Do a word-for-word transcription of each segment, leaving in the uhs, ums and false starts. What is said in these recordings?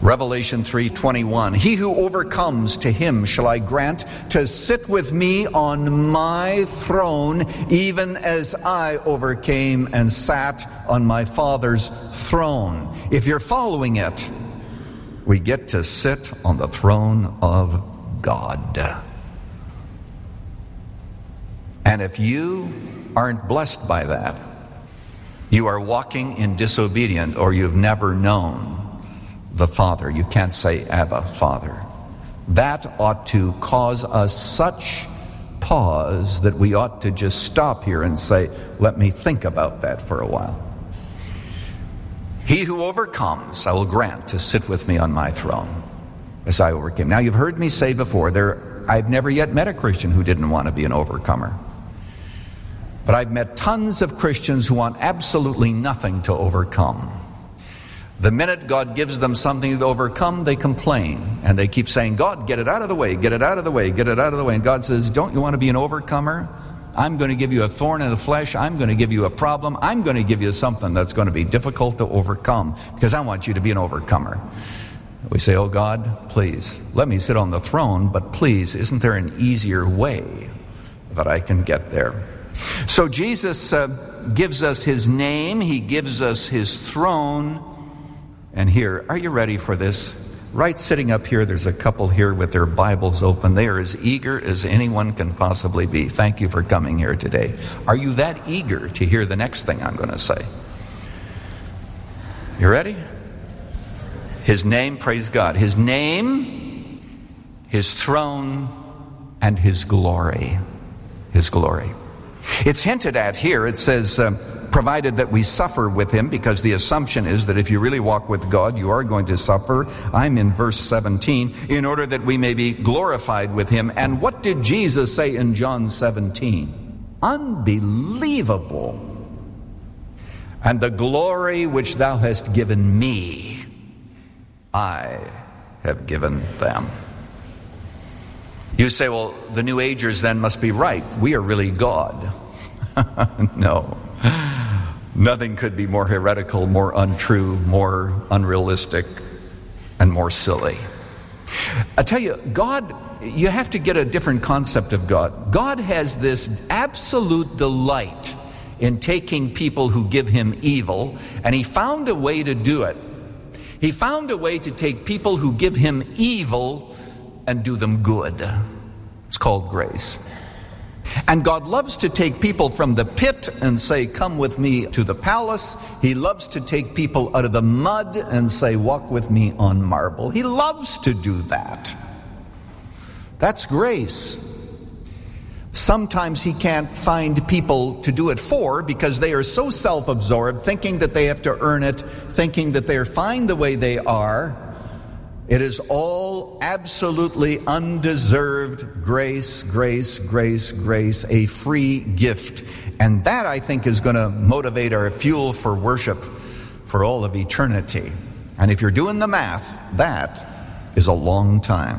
Revelation three twenty-one, he who overcomes, to him shall I grant to sit with me on my throne, even as I overcame and sat on my Father's throne. If you're following it, we get to sit on the throne of God. And if you aren't blessed by that, you are walking in disobedience, or you've never known the Father. You can't say Abba, Father. That ought to cause us such pause that we ought to just stop here and say, let me think about that for a while. He who overcomes, I will grant to sit with me on my throne as I overcame. Now, you've heard me say before, there, I've never yet met a Christian who didn't want to be an overcomer. But I've met tons of Christians who want absolutely nothing to overcome. The minute God gives them something to overcome, they complain. And they keep saying, God, get it out of the way, get it out of the way, get it out of the way. And God says, don't you want to be an overcomer? I'm going to give you a thorn in the flesh. I'm going to give you a problem. I'm going to give you something that's going to be difficult to overcome, because I want you to be an overcomer. We say, oh God, please, let me sit on the throne, but please, isn't there an easier way that I can get there? So Jesus uh, gives us his name. He gives us his throne. And here, are you ready for this? Right sitting up here, there's a couple here with their Bibles open. They are as eager as anyone can possibly be. Thank you for coming here today. Are you that eager to hear the next thing I'm going to say? You ready? His name, praise God. His name, his throne, and his glory. His glory. It's hinted at here. It says, uh, provided that we suffer with him, because the assumption is that if you really walk with God, you are going to suffer. I'm in verse seventeen, in order that we may be glorified with him. And what did Jesus say in John seventeen? Unbelievable. And the glory which thou hast given me, I have given them. You say, well, the New Agers then must be right. We are really God. No. Nothing could be more heretical, more untrue, more unrealistic, and more silly. I tell you, God, you have to get a different concept of God. God has this absolute delight in taking people who give him evil, and he found a way to do it. He found a way to take people who give him evil and do them good. It's called grace. And God loves to take people from the pit and say, come with me to the palace. He loves to take people out of the mud and say, walk with me on marble. He loves to do that. That's grace. Sometimes he can't find people to do it for, because they are so self-absorbed, thinking that they have to earn it, thinking that they're fine the way they are. It is all absolutely undeserved grace, grace, grace, grace, a free gift. And that, I think, is going to motivate our fuel for worship for all of eternity. And if you're doing the math, that is a long time.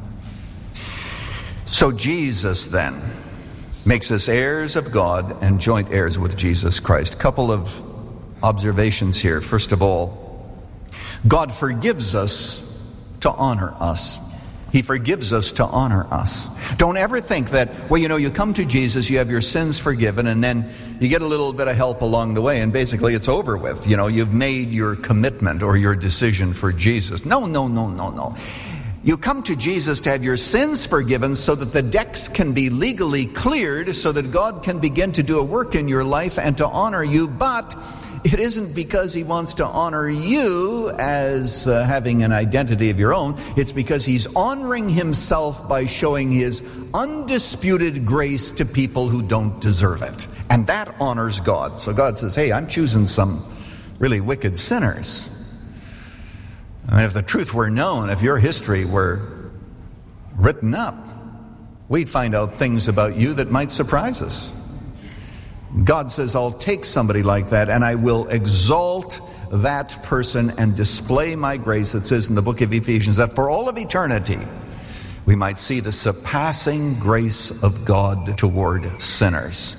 So Jesus then makes us heirs of God and joint heirs with Jesus Christ. Couple of observations here. First of all, God forgives us to honor us. He forgives us to honor us. Don't ever think that, well, you know, you come to Jesus, you have your sins forgiven, and then you get a little bit of help along the way, and basically it's over with. You know, you've made your commitment or your decision for Jesus. No, no, no, no, no. You come to Jesus to have your sins forgiven so that the decks can be legally cleared, so that God can begin to do a work in your life and to honor you. But it isn't because he wants to honor you as uh, having an identity of your own. It's because he's honoring himself by showing his undisputed grace to people who don't deserve it. And that honors God. So God says, hey, I'm choosing some really wicked sinners. I mean, if the truth were known, if your history were written up, we'd find out things about you that might surprise us. God says, I'll take somebody like that and I will exalt that person and display my grace. It says in the book of Ephesians that for all of eternity, we might see the surpassing grace of God toward sinners.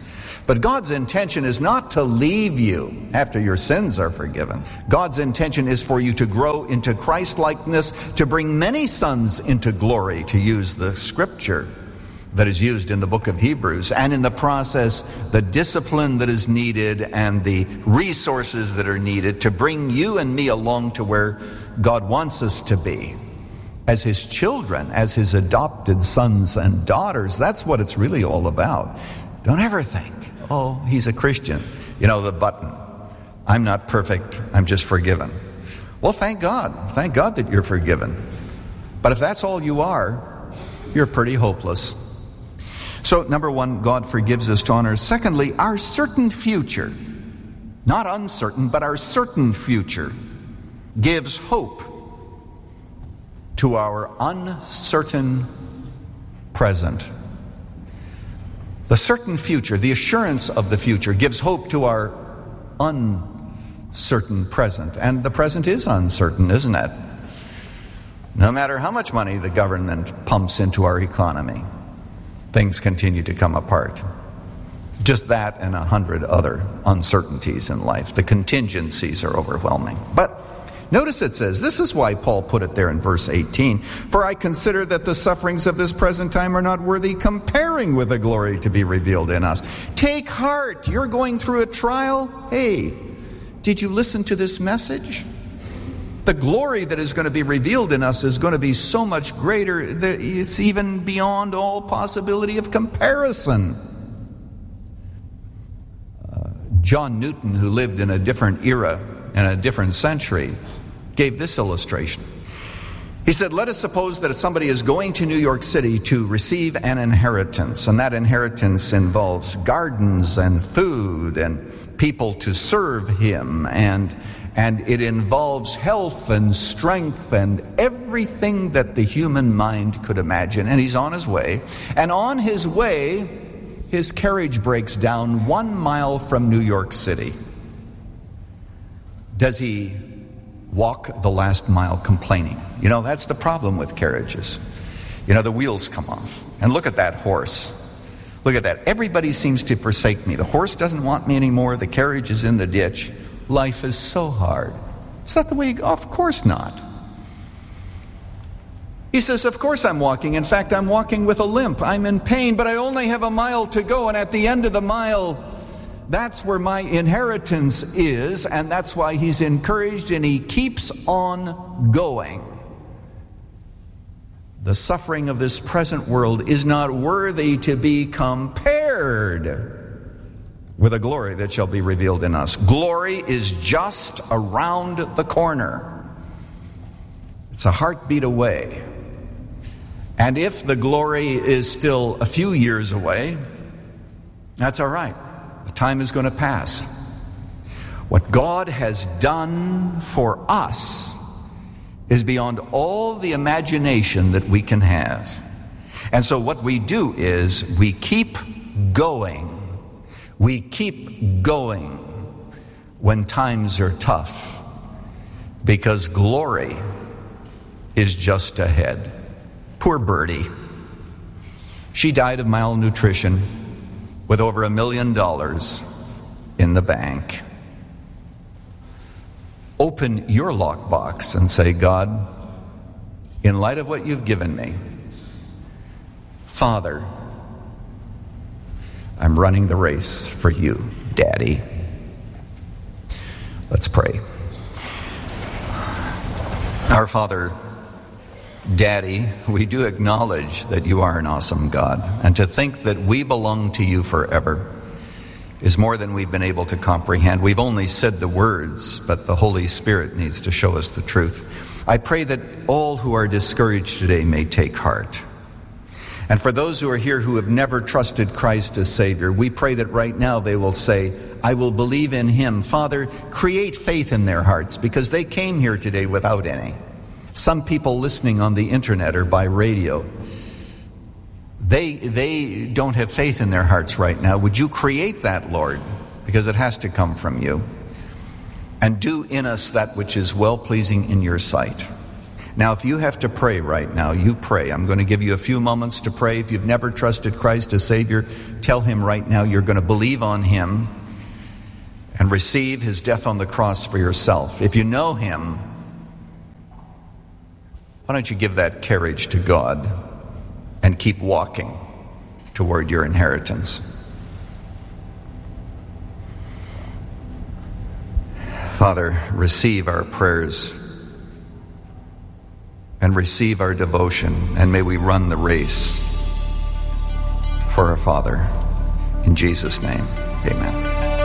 But God's intention is not to leave you after your sins are forgiven. God's intention is for you to grow into Christ-likeness, to bring many sons into glory, to use the scripture that is used in the book of Hebrews, and in the process, the discipline that is needed and the resources that are needed to bring you and me along to where God wants us to be. As his children, as his adopted sons and daughters, that's what it's really all about. Don't ever think, oh, he's a Christian. You know, the button. I'm not perfect. I'm just forgiven. Well, thank God. Thank God that you're forgiven. But if that's all you are, you're pretty hopeless. So, number one, God forgives us to honor. Secondly, our certain future, not uncertain, but our certain future, gives hope to our uncertain present. The certain future, the assurance of the future, gives hope to our uncertain present. And the present is uncertain, isn't it? No matter how much money the government pumps into our economy, things continue to come apart. Just that and a hundred other uncertainties in life. The contingencies are overwhelming. But notice it says, this is why Paul put it there in verse eighteen, for I consider that the sufferings of this present time are not worthy comparing with the glory to be revealed in us. Take heart, you're going through a trial. Hey, did you listen to this message? The glory that is going to be revealed in us is going to be so much greater that it's even beyond all possibility of comparison. Uh, John Newton, who lived in a different era and a different century, gave this illustration. He said, let us suppose that somebody is going to New York City to receive an inheritance, and that inheritance involves gardens and food and people to serve him, and and it involves health and strength and everything that the human mind could imagine. And he's on his way. And on his way, his carriage breaks down one mile from New York City. Does he walk the last mile complaining? You know, that's the problem with carriages. You know, the wheels come off. And look at that horse. Look at that. Everybody seems to forsake me. The horse doesn't want me anymore. The carriage is in the ditch. Life is so hard. Is that the way you go? Of course not. He says, of course I'm walking. In fact, I'm walking with a limp. I'm in pain, but I only have a mile to go. And at the end of the mile, that's where my inheritance is. And that's why he's encouraged and he keeps on going. The suffering of this present world is not worthy to be compared with a glory that shall be revealed in us. Glory is just around the corner. It's a heartbeat away. And if the glory is still a few years away, that's all right. The time is going to pass. What God has done for us is beyond all the imagination that we can have. And so what we do is we keep going. We keep going when times are tough, because glory is just ahead. Poor Birdie. She died of malnutrition with over a million dollars in the bank. Open your lockbox and say, God, in light of what you've given me, Father, I'm running the race for you, Daddy. Let's pray. Our Father, Daddy, we do acknowledge that you are an awesome God, and to think that we belong to you forever is more than we've been able to comprehend. We've only said the words, but the Holy Spirit needs to show us the truth. I pray that all who are discouraged today may take heart. And for those who are here who have never trusted Christ as Savior, we pray that right now they will say, I will believe in him. Father, create faith in their hearts, because they came here today without any. Some people listening on the internet or by radio, they, they don't have faith in their hearts right now. Would you create that, Lord? Because it has to come from you. And do in us that which is well-pleasing in your sight. Now, if you have to pray right now, you pray. I'm going to give you a few moments to pray. If you've never trusted Christ as Savior, tell Him right now you're going to believe on Him and receive His death on the cross for yourself. If you know Him, why don't you give that courage to God and keep walking toward your inheritance? Father, receive our prayers and receive our devotion, and may we run the race for our Father. In Jesus' name, amen.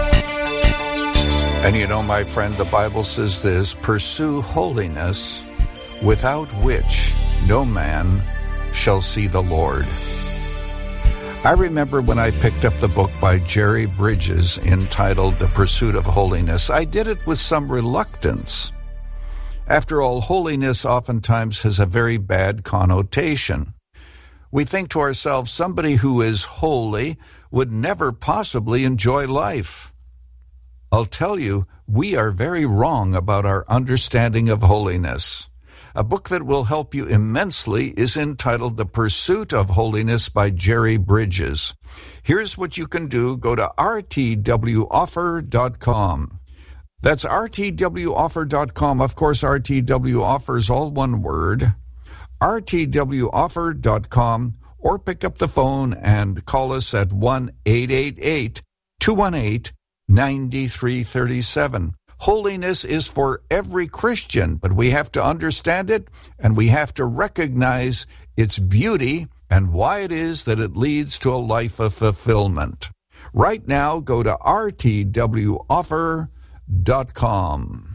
And you know, my friend, the Bible says this: pursue holiness, without which no man shall see the Lord. I remember when I picked up the book by Jerry Bridges entitled The Pursuit of Holiness, I did it with some reluctance. After all, holiness oftentimes has a very bad connotation. We think to ourselves, somebody who is holy would never possibly enjoy life. I'll tell you, we are very wrong about our understanding of holiness. A book that will help you immensely is entitled The Pursuit of Holiness by Jerry Bridges. Here's what you can do. Go to r t w offer dot com. That's r t w offer dot com. Of course, R T W Offer is all one word. r t w offer dot com, or pick up the phone and call us at one eight eight eight, two one eight, nine three three seven. Holiness is for every Christian, but we have to understand it, and we have to recognize its beauty and why it is that it leads to a life of fulfillment. Right now, go to r t w offer dot com.